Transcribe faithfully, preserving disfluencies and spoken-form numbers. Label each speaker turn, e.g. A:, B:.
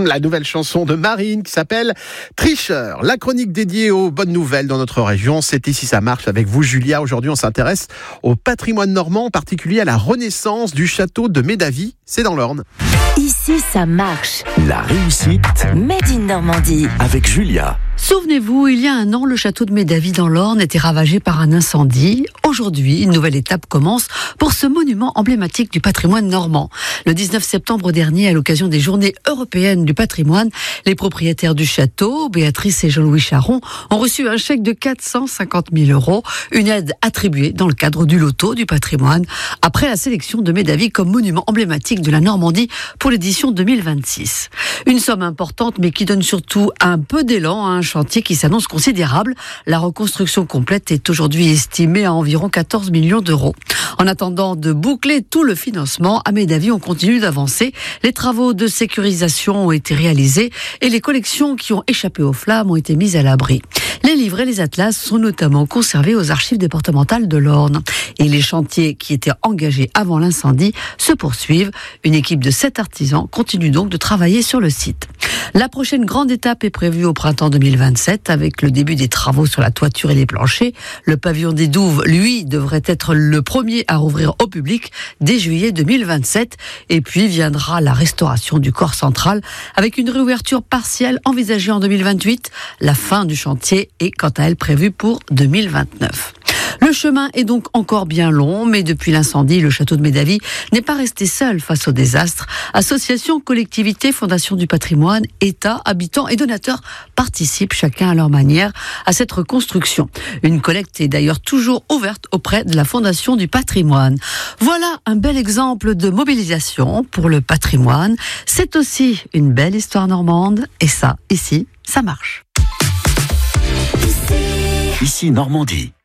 A: la nouvelle chanson de Marine qui s'appelle Tricheur. La chronique dédiée aux bonnes nouvelles dans notre région, c'est Ici ça marche avec vous Julia. Aujourd'hui on s'intéresse au patrimoine normand, en particulier à la renaissance du château de Médavy, c'est dans l'Orne.
B: Ici ça marche.
C: La réussite
B: Made in Normandie.
C: avec Julia.
D: Souvenez-vous, il y a un an, le château de Médavy dans l'Orne était ravagé par un incendie. Aujourd'hui, une nouvelle étape commence pour ce monument emblématique du patrimoine normand. Le dix-neuf septembre dernier, à l'occasion des Journées européennes du patrimoine, les propriétaires du château, Béatrice et Jean-Louis Charon, ont reçu un chèque de quatre cent cinquante mille euros, une aide attribuée dans le cadre du loto du patrimoine, après la sélection de Médavy comme monument emblématique de la Normandie pour l'édition deux mille vingt-six. Une somme importante, mais qui donne surtout un peu d'élan à un chantier qui s'annonce considérable. La reconstruction complète est aujourd'hui estimée à environ quatorze millions d'euros. En attendant de boucler tout le financement, à Médavy, on continue d'avancer. Les travaux de sécurisation ont été réalisés et les collections qui ont échappé aux flammes ont été mises à l'abri. Les livres et les atlas sont notamment conservés aux archives départementales de l'Orne. Et les chantiers qui étaient engagés avant l'incendie se poursuivent. Une équipe de sept artisans continue donc de travailler sur le site. La prochaine grande étape est prévue au printemps deux mille vingt-sept avec le début des travaux sur la toiture et les planchers. Le pavillon des Douves, lui, devrait être le premier à rouvrir au public dès juillet deux mille vingt-sept. Et puis viendra la restauration du corps central avec une réouverture partielle envisagée en deux mille vingt-huit. La fin du chantier est quant à elle prévue pour deux mille vingt-neuf. Le chemin est donc encore bien long, mais depuis l'incendie, le château de Médavy n'est pas resté seul face au désastre. Associations, collectivités, fondations du patrimoine, État, habitants et donateurs participent chacun à leur manière à cette reconstruction. Une collecte est d'ailleurs toujours ouverte auprès de la Fondation du patrimoine. Voilà un bel exemple de mobilisation pour le patrimoine. C'est aussi une belle histoire normande et ça, ici, ça marche.
C: Ici Normandie.